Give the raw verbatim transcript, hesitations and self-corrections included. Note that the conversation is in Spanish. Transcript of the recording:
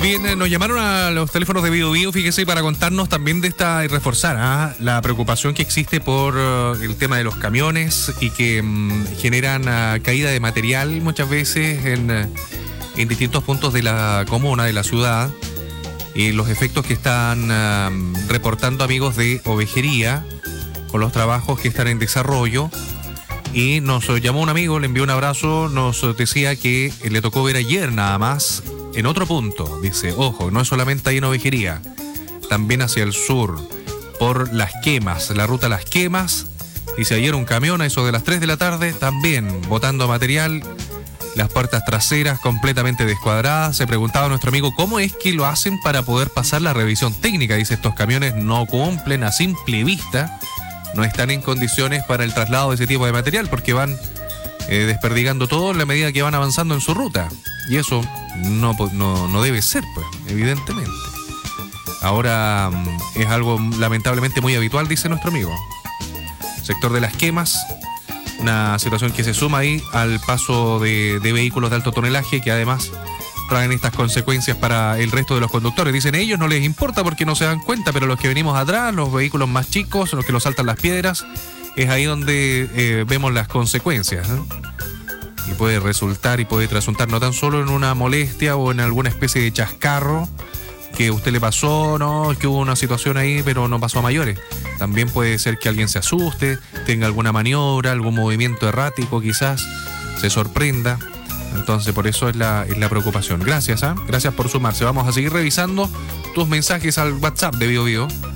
Bien, eh, nos llamaron a los teléfonos de Bio Bio, fíjese, para contarnos también de esta y reforzar ¿ah? la preocupación que existe por uh, el tema de los camiones y que um, generan uh, caída de material muchas veces en, uh, en distintos puntos de la comuna, de la ciudad, y los efectos que están uh, reportando amigos de ovejería con los trabajos que están en desarrollo. Y nos llamó un amigo, le envió un abrazo, nos decía que le tocó ver ayer nada más en otro punto. Dice, ojo, no es solamente ahí en ovejería, también hacia el sur, por Las Quemas, la ruta Las Quemas. Dice, ayer un camión a eso de las tres de la tarde, también botando material, las puertas traseras completamente descuadradas. Se preguntaba nuestro amigo cómo es que lo hacen para poder pasar la revisión técnica. Dice, estos camiones no cumplen a simple vista, no están en condiciones para el traslado de ese tipo de material porque van eh, desperdigando todo en la medida que van avanzando en su ruta. Y eso no, no, no debe ser, pues, evidentemente. Ahora es algo lamentablemente muy habitual, dice nuestro amigo. Sector de Las Quemas, una situación que se suma ahí al paso de, de vehículos de alto tonelaje que además traen estas consecuencias para el resto de los conductores. Dicen, ellos no les importa porque no se dan cuenta, pero los que venimos atrás, los vehículos más chicos, los que nos saltan las piedras, es ahí donde eh, vemos las consecuencias, ¿eh? Y puede resultar y puede trasuntar no tan solo en una molestia o en alguna especie de chascarro que a usted le pasó, no, que hubo una situación ahí, pero no pasó a mayores. También puede ser que alguien se asuste, tenga alguna maniobra, algún movimiento errático, quizás se sorprenda. Entonces, por eso es la, es la preocupación. Gracias, ¿eh? Gracias por sumarse. Vamos a seguir revisando tus mensajes al WhatsApp de Bio Bio.